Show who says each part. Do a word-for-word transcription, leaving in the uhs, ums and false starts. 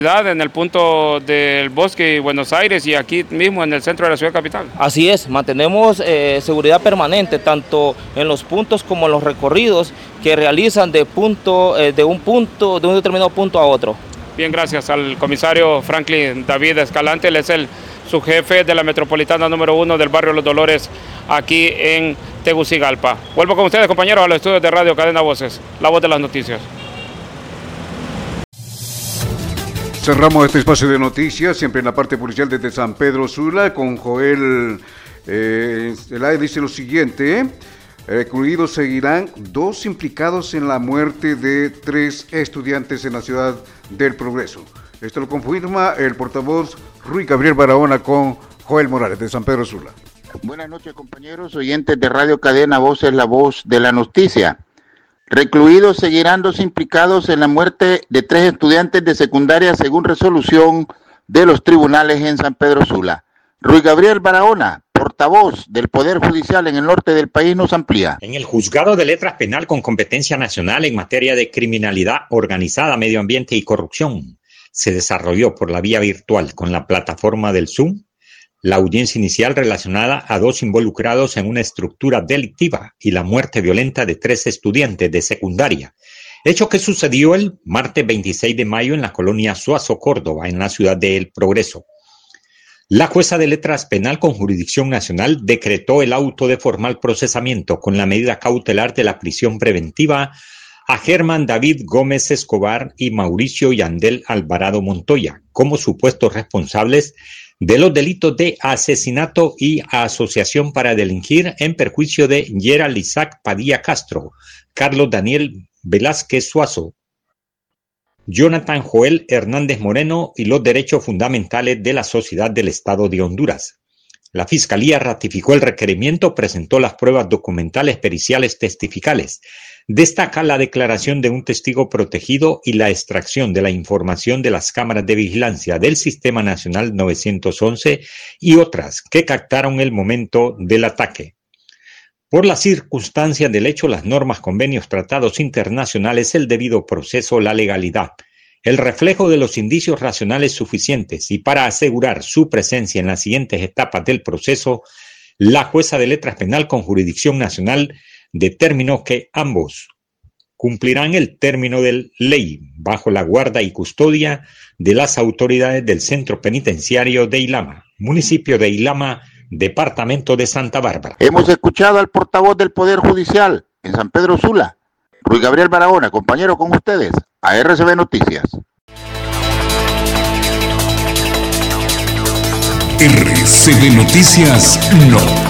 Speaker 1: en el punto del Bosque Buenos Aires y aquí mismo en el centro de la ciudad capital.
Speaker 2: Así es, mantenemos eh, seguridad permanente tanto en los puntos como en los recorridos que realizan de, punto, eh, de, un punto, de un determinado punto a otro.
Speaker 1: Bien, gracias al comisario Franklin David Escalante, él es el subjefe de la metropolitana número uno del barrio Los Dolores aquí en Tegucigalpa. Vuelvo con ustedes, compañeros, a los estudios de Radio Cadena Voces, la voz de las noticias.
Speaker 3: Cerramos este espacio de noticias, siempre en la parte policial desde San Pedro Sula, con Joel eh, Zelaya. Dice lo siguiente: recluidos seguirán dos implicados en la muerte de tres estudiantes en la ciudad del Progreso. Esto lo confirma el portavoz Ruy Gabriel Barahona con Joel Morales de San Pedro Sula.
Speaker 4: Buenas noches, compañeros oyentes de Radio Cadena Voces, la voz de la noticia. Recluidos seguirán dos implicados en la muerte de tres estudiantes de secundaria según resolución de los tribunales en San Pedro Sula. Ruy Gabriel Barahona, portavoz del Poder Judicial en el norte del país, nos amplía.
Speaker 5: En el Juzgado de Letras Penal con competencia nacional en materia de criminalidad organizada, medio ambiente y corrupción, se desarrolló por la vía virtual con la plataforma del Zoom la audiencia inicial relacionada a dos involucrados en una estructura delictiva y la muerte violenta de tres estudiantes de secundaria, hecho que sucedió el martes veintiséis de mayo en la colonia Suazo, Córdoba, en la ciudad de El Progreso. La jueza de letras penal con jurisdicción nacional decretó el auto de formal procesamiento con la medida cautelar de la prisión preventiva a Germán David Gómez Escobar y Mauricio Yandel Alvarado Montoya como supuestos responsables de los delitos de asesinato y asociación para delinquir en perjuicio de Gerald Isaac Padilla Castro, Carlos Daniel Velázquez Suazo, Jonathan Joel Hernández Moreno y los derechos fundamentales de la sociedad del Estado de Honduras. La Fiscalía ratificó el requerimiento, presentó las pruebas documentales, periciales, testificales. Destaca la declaración de un testigo protegido y la extracción de la información de las cámaras de vigilancia del Sistema Nacional novecientos once y otras que captaron el momento del ataque. Por las circunstancias del hecho, las normas, convenios, tratados internacionales, el debido proceso, la legalidad, el reflejo de los indicios racionales suficientes y para asegurar su presencia en las siguientes etapas del proceso, la jueza de letras penal con jurisdicción nacional determinó que ambos cumplirán el término de ley bajo la guarda y custodia de las autoridades del Centro Penitenciario de Ilama, municipio de Ilama, departamento de Santa Bárbara.
Speaker 4: Hemos escuchado al portavoz del Poder Judicial en San Pedro Sula, Ruy Gabriel Barahona, compañero con ustedes, a R C B Noticias.
Speaker 6: R C B Noticias No.